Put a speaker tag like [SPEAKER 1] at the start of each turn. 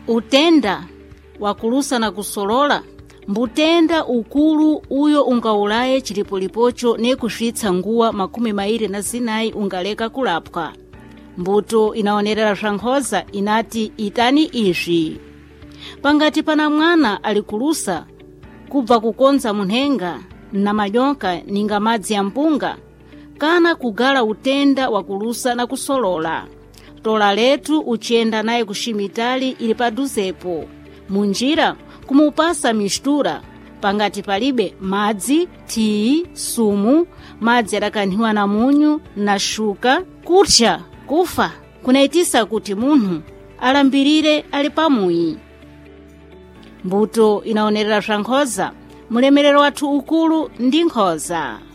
[SPEAKER 1] Utenda wakulusa na kusolola mbutenda ukulu uyo ungaulaye chilipolipocho ne kushitsa nguwa 24 ungaleka kulapwa. Mbuto inaonerera Shankhoza inati itani ishi. Pangati pana mwana alikulusa kubva kukonza munhenga na manyoka ninga madzi ya mpunga, kana kugala utenda wakulusa na kusolola. Tola letu uchenda naye kushimitali ili paduzepo. Munjira kumupasa mishtura, pangati palibe madzi, tii, sumu, madzi adakanhiwa na munyu na shuka, kutcha, kufa, kunaitisa kuti munhu alambirire ali pamuyi. Mbuto inaonerera Shankhoza, mulemerero wathu ukulu ndi nkhoza.